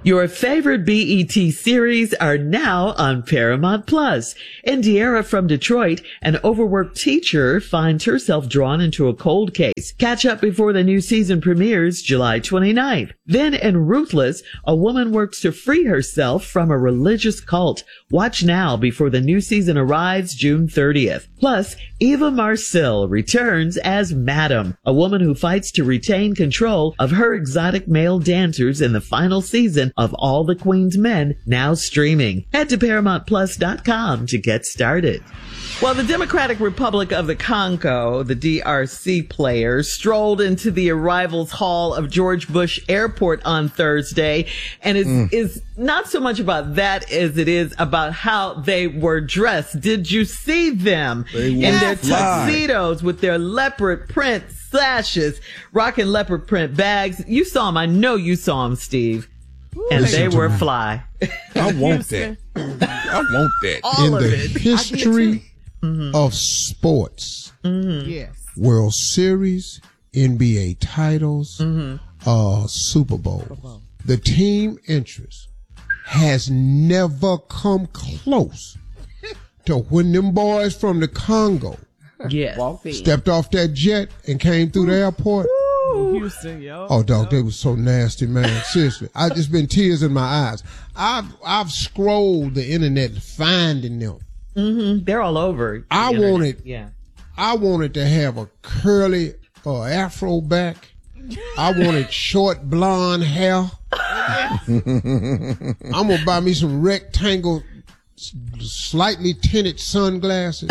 Your favorite BET series are now on Paramount Plus. Indiara from Detroit, an overworked teacher, finds herself drawn into a cold case. Catch up before the new season premieres July 29th. Then in Ruthless, a woman works to free herself from a religious cult. Watch now before the new season arrives June 30th. Plus, Eva Marcille returns as Madam, a woman who fights to retain control of her exotic male dancers in the final season of All the Queen's Men, now streaming. Head to ParamountPlus.com to get started. Well, the Democratic Republic of the Congo, the DRC players, strolled into the arrivals hall of George Bush Airport on Thursday. And it is not so much about that as it is about how they were dressed. Did you see them in their tuxedos with their leopard print sashes, rocking leopard print bags? You saw them. I know you saw them, Steve. And they were fly. I want that. I want that. In the history of sports, Yes. World Series, NBA titles, Super Bowl, the team interest has never come close to when them boys from the Congo stepped off that jet and came through the airport. Houston, yo. Oh, dog, they was so nasty, man. Seriously, I just been tears in my eyes. I've scrolled the internet finding them. They're all over. I wanted to have a curly afro back. I wanted short blonde hair. I'm gonna buy me some rectangle, slightly tinted sunglasses.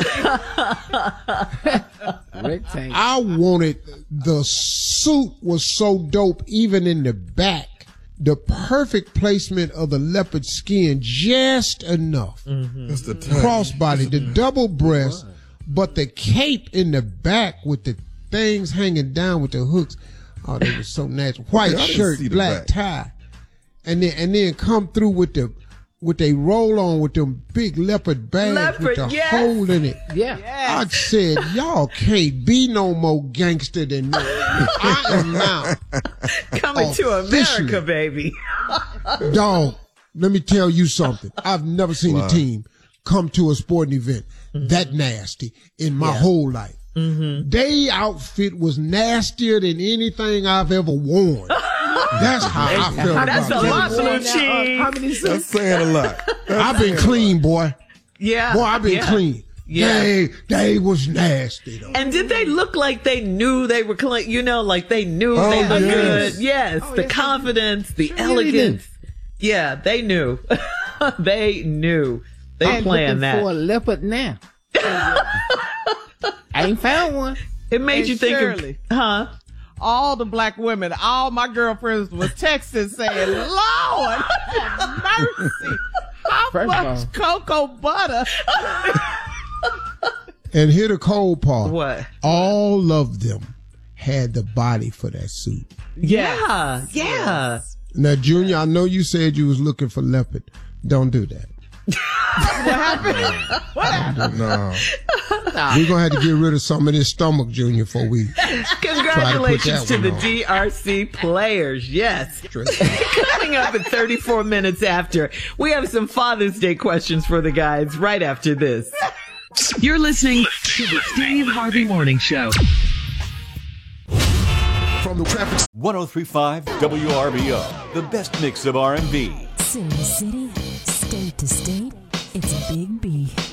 Rectangle. I wanted, the suit was so dope, even in the back. The perfect placement of the leopard skin, just enough. That's the Crossbody, the double breast, but the cape in the back with the things hanging down with the hooks. Oh, they were so natural. White shirt, black tie. And then come through with they roll on with them big leopard bags with the hole in it. Yeah. I said, y'all can't be no more gangster than me. I am now Coming to America, baby. Dog, let me tell you something. I've never seen a team come to a sporting event that nasty in my whole life. They outfit was nastier than anything I've ever worn. That's how I felt about it. That's a lot, Blue Cheese. How many That's saying a lot. I've been clean, boy. Yeah. Boy, I've been clean. Yeah. They was nasty, though. And did they look like they knew they were clean? You know, like they knew they looked good. Yes. The confidence, the elegance. Yeah, they knew. They knew. They planned that. I'm looking for a leopard now. I ain't found one. It made you think Shirley, of, all the black women, all my girlfriends was texting saying, Lord, have mercy. How much cocoa butter? And here the cold part. What? All of them had the body for that suit. Yeah. Now, Junior, I know you said you was looking for leopard. Don't do that. What happened? No. We're going to have to get rid of some of this stomach, Junior, before we Congratulations to the on. DRC players. Yes. Coming up at 34 minutes after, we have some Father's Day questions for the guys right after this. You're listening to the Steve Harvey Morning Show. From the traffic 103.5 WRBO, the best mix of R&B. City to city, state to state, it's Big B.